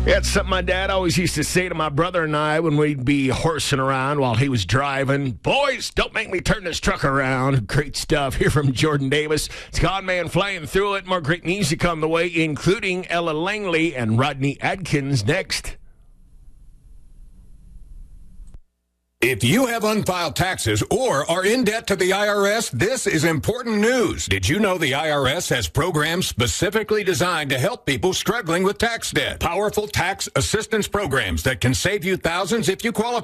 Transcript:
Yeah, it's something my dad always used to say to my brother and I when we'd be horsing around while he was driving. Boys, don't make me turn this truck around. Great stuff here from Jordan Davis. It's Con Man flying through it. More great music on the way, including Ella Langley and Rodney Adkins next. If you have unfiled taxes or are in debt to the IRS, this is important news. Did you know the IRS has programs specifically designed to help people struggling with tax debt? Powerful tax assistance programs that can save you thousands if you qualify.